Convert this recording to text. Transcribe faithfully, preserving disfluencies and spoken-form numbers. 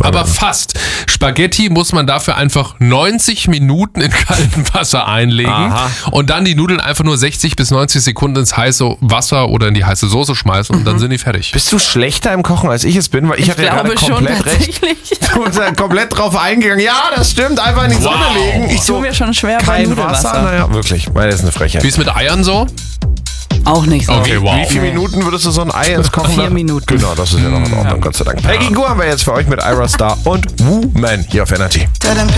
Aber fast. Spaghetti muss man dafür einfach neunzig Minuten in kaltem Wasser einlegen. Aha. Und dann die Nudeln einfach nur sechzig bis neunzig Sekunden ins heiße Wasser oder in die heiße Soße schmeißen und mhm. dann sind die fertig. Bist du schlechter im Kochen, als ich es bin? Weil ich, ich hatte ja gerade komplett recht. Du bist ja komplett drauf eingegangen. Ja, das stimmt. Einfach in die wow. Sonne legen. Ich tue mir schon schwer bei Nudelwasser. Wasser. Naja, wirklich. Weil das ist eine Frechheit. Wie ist mit Eiern so? Auch nicht so. Okay, wow. Wie viele Minuten würdest du so ein Ei ins Kochen? Vier Minuten. Genau, das ist ja noch in Ordnung, ja. Gott sei Dank. Peggy Gou haben wir jetzt für euch mit Ira Star und Woman hier auf N R T.